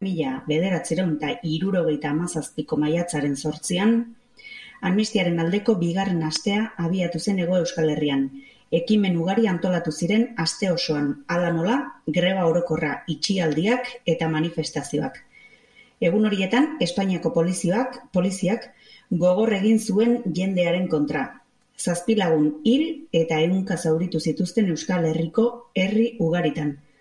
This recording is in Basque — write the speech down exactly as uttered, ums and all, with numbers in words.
mila bederatziehun eta hirurogeita hamazazpiko maiatzaren zortzian, amnistiaren aldeko bigarren astea abiatu zen Hego Euskal Herrian. Ekimen ugari antolatu ziren aste osoan, hala nola, greba orokorra, itxialdiak eta manifestazioak. Egun horietan, Espainiako polizioak, poliziak gogor egin zuen jendearen kontra. Zazpi lagun hil eta ehunka zauritu zituzten Euskal Herriko herri ugaritan.